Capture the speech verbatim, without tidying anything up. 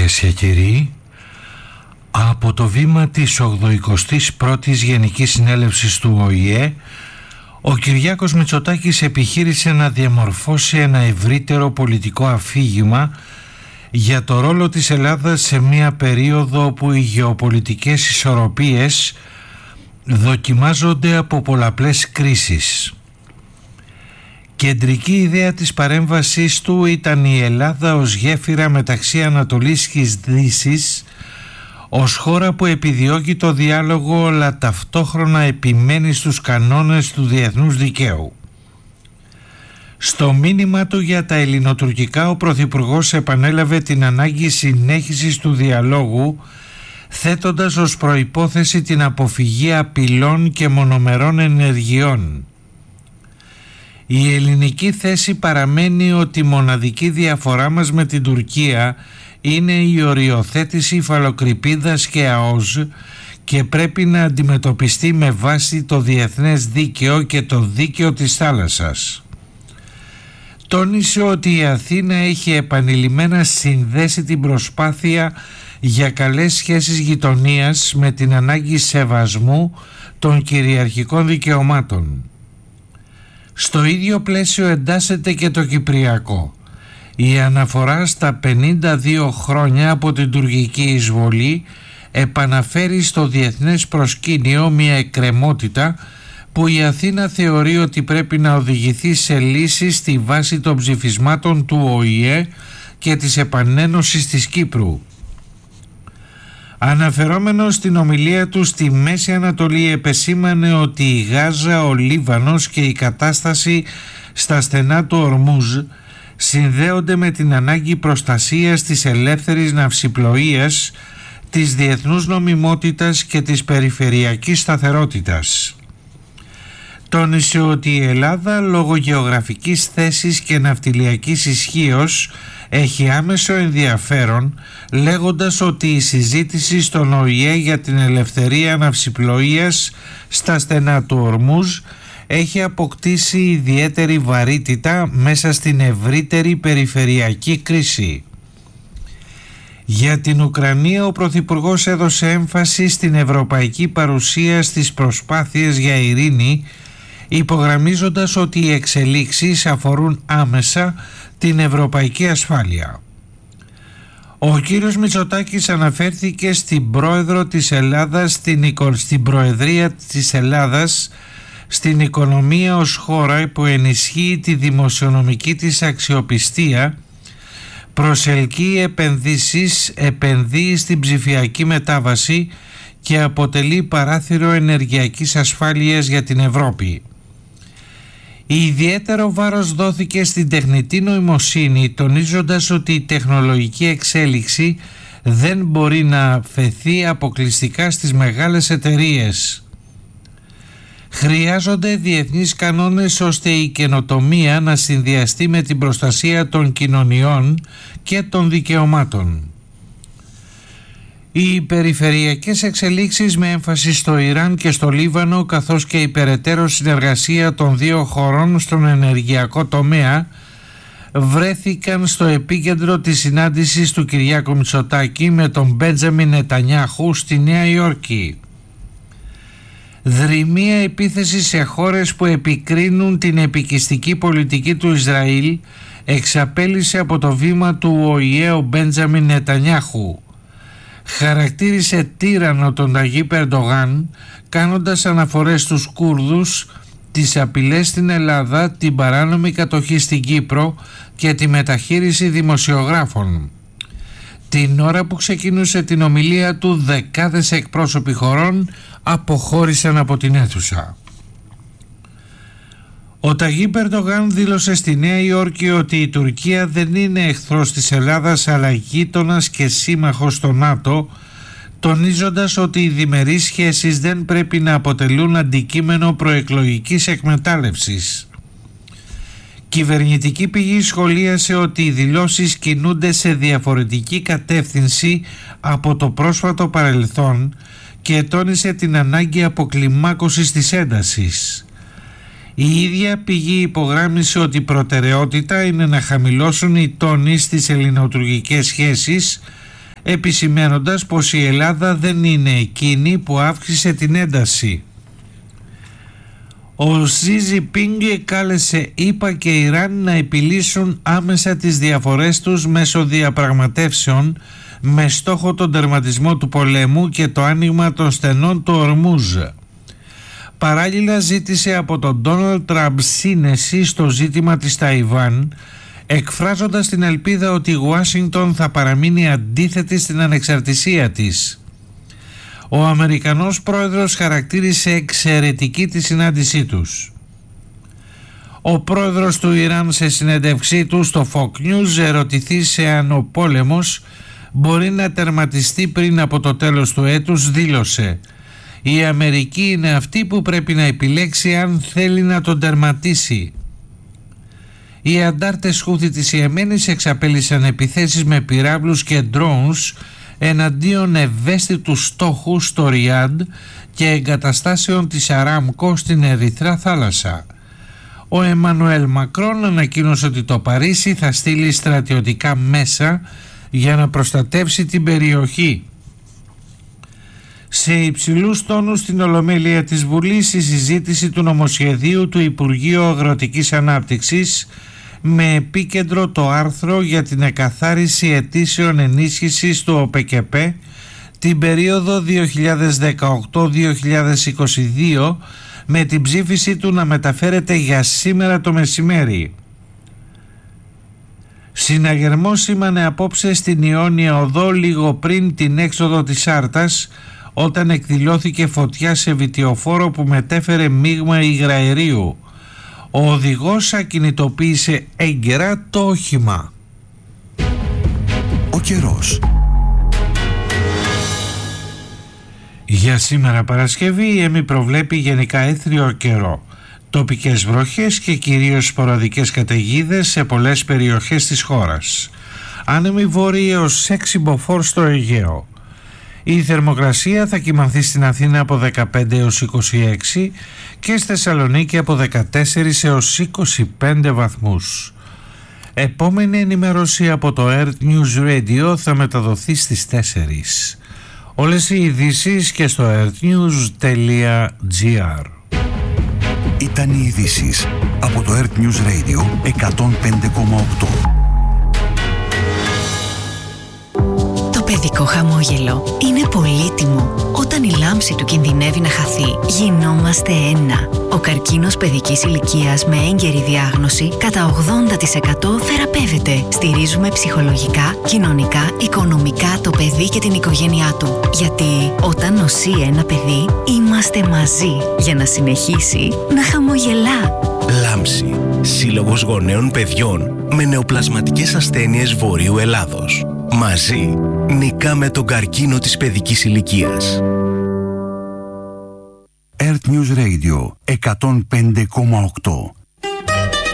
Κυρίες και κύριοι, από το βήμα της ογδοηκοστής πρώτης Γενικής Συνέλευσης του Ο Η Ε, ο Κυριάκος Μητσοτάκης επιχείρησε να διαμορφώσει ένα ευρύτερο πολιτικό αφήγημα για το ρόλο της Ελλάδας σε μια περίοδο όπου οι γεωπολιτικές ισορροπίες δοκιμάζονται από πολλαπλές κρίσεις. Κεντρική ιδέα της παρέμβασής του ήταν η Ελλάδα ως γέφυρα μεταξύ Ανατολής και Δύσης, ως χώρα που επιδιώκει το διάλογο αλλά ταυτόχρονα επιμένει στους κανόνες του διεθνούς δικαίου. Στο μήνυμα του για τα ελληνοτουρκικά, ο Πρωθυπουργός επανέλαβε την ανάγκη συνέχισης του διαλόγου, θέτοντας ως προϋπόθεση την αποφυγή απειλών και μονομερών ενεργειών. Η ελληνική θέση παραμένει ότι η μοναδική διαφορά μας με την Τουρκία είναι η οριοθέτηση υφαλοκρηπίδας και ΑΟΣ και πρέπει να αντιμετωπιστεί με βάση το διεθνές δίκαιο και το δίκαιο της θάλασσας. Τόνισε ότι η Αθήνα έχει επανειλημμένα συνδέσει την προσπάθεια για καλές σχέσεις γειτονίας με την ανάγκη σεβασμού των κυριαρχικών δικαιωμάτων. Στο ίδιο πλαίσιο εντάσσεται και το Κυπριακό. Η αναφορά στα πενήντα δύο χρόνια από την τουρκική εισβολή επαναφέρει στο διεθνές προσκήνιο μια εκκρεμότητα που η Αθήνα θεωρεί ότι πρέπει να οδηγηθεί σε λύσεις στη βάση των ψηφισμάτων του Ο Η Ε και της επανένωσης της Κύπρου. Αναφερόμενος στην ομιλία του στη Μέση Ανατολή, επεσήμανε ότι η Γάζα, ο Λίβανος και η κατάσταση στα στενά του Ορμούζ συνδέονται με την ανάγκη προστασίας της ελεύθερης ναυσιπλοείας, της διεθνούς νομιμότητας και της περιφερειακής σταθερότητας. Τόνισε ότι η Ελλάδα, λόγω γεωγραφικής θέσης και ναυτιλιακής ισχύως, έχει άμεσο ενδιαφέρον, λέγοντας ότι η συζήτηση στον Ο Η Ε για την ελευθερία ναυσιπλοείας στα στενά του Ορμούζ έχει αποκτήσει ιδιαίτερη βαρύτητα μέσα στην ευρύτερη περιφερειακή κρίση. Για την Ουκρανία, ο Πρωθυπουργός έδωσε έμφαση στην ευρωπαϊκή παρουσία στις προσπάθειες για ειρήνη, υπογραμμίζοντας ότι οι εξελίξεις αφορούν άμεσα την ευρωπαϊκή ασφάλεια. Ο κύριος Μητσοτάκης αναφέρθηκε στην πρόεδρο της Ελλάδας, στην, στην προεδρία της Ελλάδας, στην οικονομία ως χώρα που ενισχύει τη δημοσιονομική της αξιοπιστία, προσελκύει επενδύσεις, επενδύει στην ψηφιακή μετάβαση και αποτελεί παράθυρο ενεργειακής ασφάλειας για την Ευρώπη. Ιδιαίτερο βάρος δόθηκε στην τεχνητή νοημοσύνη, τονίζοντας ότι η τεχνολογική εξέλιξη δεν μπορεί να αφαιθεί αποκλειστικά στις μεγάλες εταιρείες. Χρειάζονται διεθνείς κανόνες ώστε η καινοτομία να συνδυαστεί με την προστασία των κοινωνιών και των δικαιωμάτων. Οι περιφερειακές εξελίξεις με έμφαση στο Ιράν και στο Λίβανο, καθώς και η περαιτέρω συνεργασία των δύο χωρών στον ενεργειακό τομέα, βρέθηκαν στο επίκεντρο της συνάντησης του Κυριάκου Μητσοτάκη με τον Μπέντζαμιν Νετανιάχου στη Νέα Υόρκη. Δρυμία επίθεση σε χώρες που επικρίνουν την επικιστική πολιτική του Ισραήλ εξαπέλυσε από το βήμα του Ο Η Ε ο Μπέντζαμιν Νετανιάχου. Χαρακτήρισε τύραννο τον Ταγίπ Ερντογάν, κάνοντας αναφορές στους Κούρδους, τις απειλές στην Ελλάδα, την παράνομη κατοχή στην Κύπρο και τη μεταχείριση δημοσιογράφων. Την ώρα που ξεκινούσε την ομιλία του, δεκάδες εκπρόσωποι χωρών αποχώρησαν από την αίθουσα. Ο Ταγίπ Ερντογάν δήλωσε στη Νέα Υόρκη ότι η Τουρκία δεν είναι εχθρός της Ελλάδας αλλά γείτονας και σύμμαχος στο ΝΑΤΟ, τονίζοντας ότι οι διμερείς σχέσεις δεν πρέπει να αποτελούν αντικείμενο προεκλογικής εκμετάλλευσης. Κυβερνητική πηγή σχολίασε ότι οι δηλώσεις κινούνται σε διαφορετική κατεύθυνση από το πρόσφατο παρελθόν και τόνισε την ανάγκη αποκλιμάκωσης της έντασης. Η ίδια πηγή υπογράμμισε ότι η προτεραιότητα είναι να χαμηλώσουν οι τόνοι στις ελληνοτουρκικές σχέσεις, επισημαίνοντας πως η Ελλάδα δεν είναι εκείνη που αύξησε την ένταση. Ο Σι Τζινπίνγκ κάλεσε ΗΠΑ και Ιράν να επιλύσουν άμεσα τις διαφορές τους μέσω διαπραγματεύσεων με στόχο τον τερματισμό του πολέμου και το άνοιγμα των στενών του Ορμούζ. Παράλληλα ζήτησε από τον Ντόναλντ Τραμπ σύνεση στο ζήτημα της Ταϊβάν, εκφράζοντας την ελπίδα ότι η Ουάσιγκτον θα παραμείνει αντίθετη στην ανεξαρτησία της. Ο Αμερικανός πρόεδρος χαρακτήρισε εξαιρετική τη συνάντησή τους. Ο πρόεδρος του Ιράν σε συνέντευξή του στο Fox News ερωτηθεί σε αν ο πόλεμος μπορεί να τερματιστεί πριν από το τέλος του έτους, δήλωσε: «Η Αμερική είναι αυτή που πρέπει να επιλέξει αν θέλει να τον τερματίσει». Οι αντάρτες Χούθι της Ιεμένης εξαπέλυσαν επιθέσεις με πυράβλους και drones εναντίον ευαίσθητου στόχου στο Ριάντ και εγκαταστάσεων της Αράμκο στην Ερυθρά θάλασσα. Ο Εμμανουέλ Μακρόν ανακοίνωσε ότι το Παρίσι θα στείλει στρατιωτικά μέσα για να προστατεύσει την περιοχή. Σε υψηλούς τόνους στην Ολομέλεια της Βουλής η συζήτηση του νομοσχεδίου του Υπουργείου Αγροτικής Ανάπτυξης με επίκεντρο το άρθρο για την εκαθάριση αιτήσεων ενίσχυσης του ΟΠΕΚΕΠ την περίοδο δύο χιλιάδες δεκαοκτώ με δύο χιλιάδες είκοσι δύο, με την ψήφιση του να μεταφέρεται για σήμερα το μεσημέρι. Συναγερμός σήμανε απόψε στην Ιόνια Οδό λίγο πριν την έξοδο της Άρτας, όταν εκδηλώθηκε φωτιά σε βιτιοφόρο που μετέφερε μείγμα υγραερίου. Ο οδηγός ακινητοποίησε έγκαιρα το όχημα. Ο καιρός. Για σήμερα Παρασκευή η ΕΜΗ προβλέπει γενικά έθριο καιρό. Τοπικές βροχές και κυρίως σποραδικές καταιγίδες σε πολλές περιοχές της χώρας. Άνεμοι βόρειοι έως έξι μποφόρ στο Αιγαίο. Η θερμοκρασία θα κυμανθεί στην Αθήνα από δεκαπέντε έως είκοσι έξι και στη Θεσσαλονίκη από δεκατέσσερα έως είκοσι πέντε βαθμούς. Επόμενη ενημέρωση από το Earth News Radio θα μεταδοθεί στις τέσσερις. Όλες οι ειδήσεις και στο earthnews τελεία gr. Ήταν οι ειδήσεις από το Earth News Radio εκατόν πέντε κόμμα οκτώ. Το παιδικό χαμόγελο είναι πολύτιμο. Όταν η λάμψη του κινδυνεύει να χαθεί, γινόμαστε ένα. Ο καρκίνος παιδικής ηλικίας με έγκαιρη διάγνωση κατά ογδόντα τοις εκατό θεραπεύεται. Στηρίζουμε ψυχολογικά, κοινωνικά, οικονομικά το παιδί και την οικογένειά του. Γιατί όταν νοσεί ένα παιδί, είμαστε μαζί για να συνεχίσει να χαμογελά. Λάμψη. Σύλλογος Γονέων Παιδιών με νεοπλασματικές ασθένειες Βορείου Ελλάδος. Μαζί νικάμε τον καρκίνο της παιδικής ηλικίας. Earth News Radio εκατόν πέντε κόμμα οκτώ.